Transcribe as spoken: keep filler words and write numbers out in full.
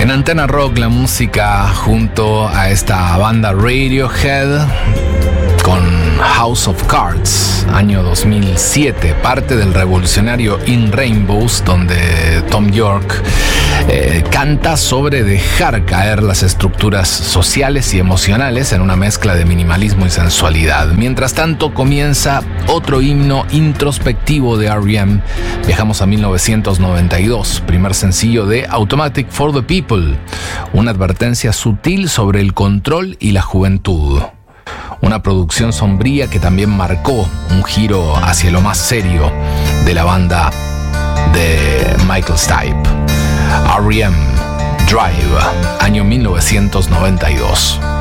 En Antena Rock, la música junto a esta banda Radiohead con House of Cards, año dos mil siete, parte del revolucionario In Rainbows, donde Thom Yorke eh, canta sobre dejar caer las estructuras sociales y emocionales en una mezcla de minimalismo y sensualidad. Mientras tanto, comienza otro himno introspectivo de R E M. Viajamos a mil novecientos noventa y dos, primer sencillo de Automatic for the People, una advertencia sutil sobre el control y la juventud. Una producción sombría que también marcó un giro hacia lo más serio de la banda de Michael Stipe. R E M, Drive, año mil novecientos noventa y dos.